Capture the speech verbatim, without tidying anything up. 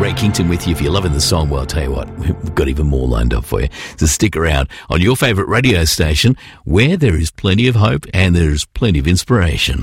Ray Kington with you. If you're loving the song, well, I'll tell you what, we've got even more lined up for you. So stick around on your favourite radio station where there is plenty of hope and there's plenty of inspiration.